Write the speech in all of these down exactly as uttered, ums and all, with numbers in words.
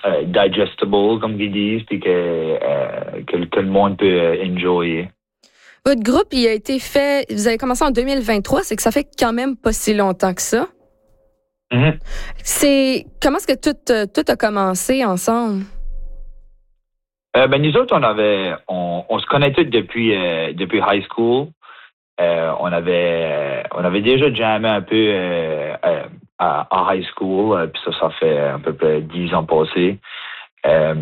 euh, digestible, comme ils disent, puis que, euh, que, que le monde peut euh, enjoyer. Votre groupe, il a été fait, vous avez commencé en deux mille vingt-trois, c'est que ça fait quand même pas si longtemps que ça. Mm-hmm. C'est, comment est-ce que tout, tout a commencé ensemble? Euh, ben, nous autres, on avait, on, on se connaissait depuis, euh, depuis high school. Euh, on avait, on avait déjà jammé un peu euh, euh, à, à high school, euh, puis ça, ça fait à peu près dix ans passés. Euh,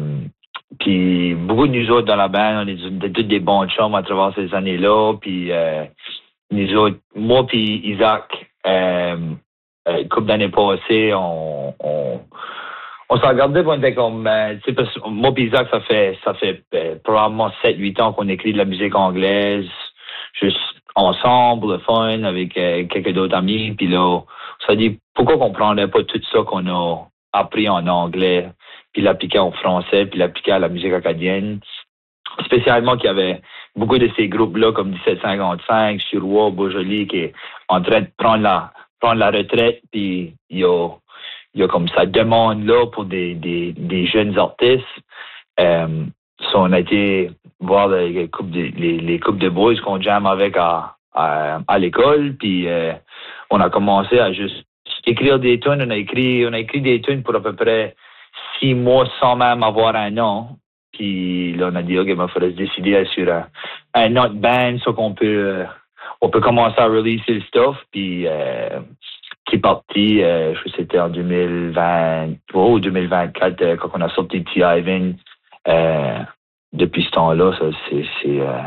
puis beaucoup de nous autres dans la bande, on était tous des bons chums à travers ces années-là. Puis euh, nous autres, moi puis Isaac, euh, une couple d'années passées, on, on, on s'en regardait, on était comme, euh, tu sais, parce que moi puis Isaac, ça fait, ça fait euh, probablement sept huit ans qu'on écrit de la musique anglaise, juste ensemble, le fun, avec euh, quelques d'autres amis. Puis là, on s'est dit, pourquoi qu'on prendrait pas tout ça qu'on a appris en anglais, puis l'appliquer en français, puis l'appliquer à la musique acadienne. Spécialement qu'il y avait beaucoup de ces groupes-là, comme dix-sept cinquante-cinq, Suroît, Beaujolais, qui est en train de prendre la, prendre la retraite, puis il y a, il y a comme sa demande-là pour des, des, des jeunes artistes. Euh, so on a été voir les couples de, les, les couples de boys qu'on jamme avec à, à, à l'école, puis euh, on a commencé à juste écrire des tunes. On a écrit, on a écrit des tunes pour à peu près six mois sans même avoir un nom. Puis là, on a dit, OK, il ben, faudrait se décider sur un, un autre band, ça qu'on peut, euh, on peut commencer à releaser le stuff. Puis, euh, qui est parti, euh, je crois que c'était en deux mille vingt-trois ou deux mille vingt-quatre, euh, quand on a sorti T. Ivan. Euh, depuis ce temps-là, ça, c'est, c'est euh,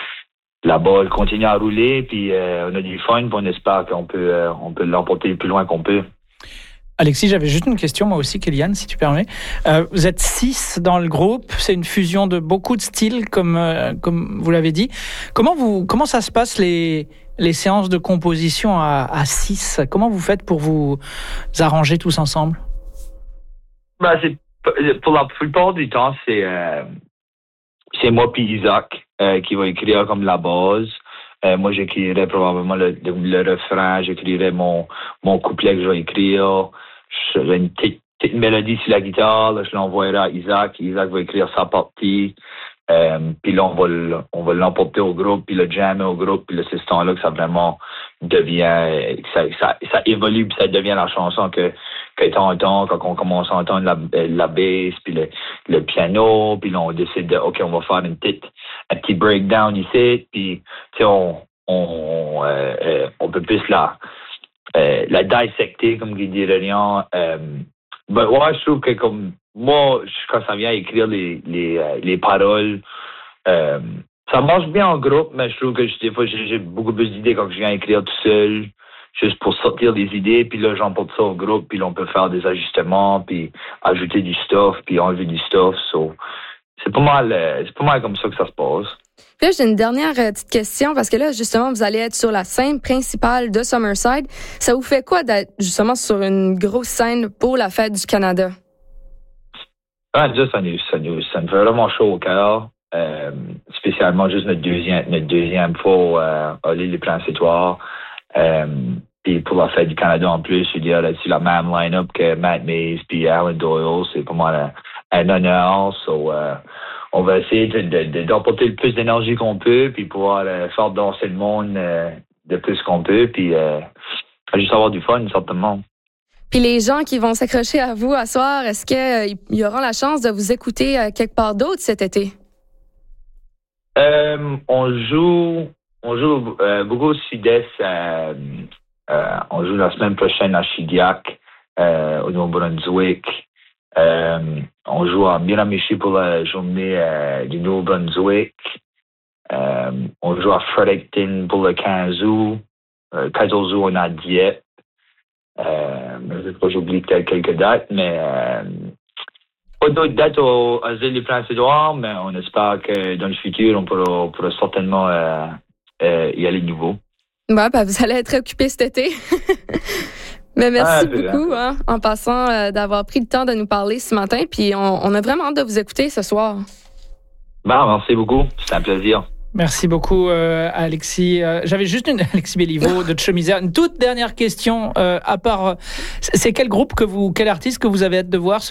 la balle continue à rouler, puis euh, on a du fun, puis on espère qu'on peut, euh, on peut l'emporter le plus loin qu'on peut. Alexis, j'avais juste une question, moi aussi, Kéliane, si tu permets. Euh, vous êtes six dans le groupe, c'est une fusion de beaucoup de styles, comme, euh, comme vous l'avez dit. Comment, vous, comment ça se passe, les, les séances de composition à, à six? Comment vous faites pour vous arranger tous ensemble? Ben, c'est, pour la plupart du temps, c'est, euh, c'est moi puis Isaac euh, qui va écrire comme la base. Euh, moi, j'écrirais probablement le, le, le refrain, j'écrirais mon, mon couplet que je vais écrire. J'aurais une petite, petite mélodie sur la guitare, là, je l'envoierai à Isaac. Isaac va écrire sa partie. Euh, puis là, on va, on va l'emporter au groupe, puis le jammer au groupe. Puis là, c'est ce temps-là que ça vraiment devient, que ça, ça, ça évolue, puis ça devient la chanson que, que t'entends quand on commence à entendre la, la bass, puis le, le piano. Puis là, on décide de, OK, on va faire une petite, un petit breakdown ici. Puis, tu sais, on, on, euh, euh, on peut plus la, euh, la dissecter, comme il dirait rien. Euh, ben, ouais, je trouve que comme, moi, quand ça vient à écrire les, les, euh, les paroles, euh, ça marche bien en groupe, mais je trouve que des fois, j'ai, j'ai beaucoup plus d'idées quand je viens à écrire tout seul, juste pour sortir des idées, puis là, j'emporte ça au groupe, puis là, on peut faire des ajustements, puis ajouter du stuff, puis enlever du stuff. So, c'est pas mal, euh, c'est pas mal comme ça que ça se passe. Puis là, j'ai une dernière euh, petite question, parce que là, justement, vous allez être sur la scène principale de Summerside. Ça vous fait quoi d'être justement sur une grosse scène pour la Fête du Canada? Ah, déjà, ça nous, ça nous, ça nous fait vraiment chaud au cœur. Euh, spécialement juste notre deuxième, notre deuxième fois euh, à l'île des Princes-Étoires. Euh, puis pour la Fête du Canada en plus, je veux dire, là-dessus, la même line-up que Matt Mays puis Alan Doyle, c'est pour moi un, un honneur. So, euh, on va essayer de, de, de, d'emporter le plus d'énergie qu'on peut, puis pouvoir euh, faire danser le monde euh, de plus qu'on peut, puis euh, juste avoir du fun, certainement. Puis les gens qui vont s'accrocher à vous à soir, est-ce qu'ils euh, auront la chance de vous écouter euh, quelque part d'autre cet été? Euh, on joue, on joue euh, beaucoup au Sud-Est. Euh, euh, on joue la semaine prochaine à Chidiac, euh, au Nouveau-Brunswick. Euh, on joue à Miramichi pour la journée euh, du Nouveau-Brunswick. Euh, on joue à Fredericton pour le quinze août. Euh, quatorze août, on a Dieppe. Euh, je sais pas, j'oublie quelques dates, mais euh, pas d'autres dates aux, aux îles des Princes-Édouards, mais on espère que dans le futur, on pourra, on pourra certainement euh, euh, y aller de nouveau. Ouais, ben, vous allez être occupé cet été. Mais merci ah, beaucoup hein, en passant euh, d'avoir pris le temps de nous parler ce matin. Puis on, on a vraiment hâte de vous écouter ce soir. Ben, merci beaucoup. C'était un plaisir. Merci beaucoup, euh, Alexis. Euh, j'avais juste une Alexis Béliveau de Chemisère. Une toute dernière question. Euh, à part, c'est quel groupe que vous, quel artiste que vous avez hâte de voir ce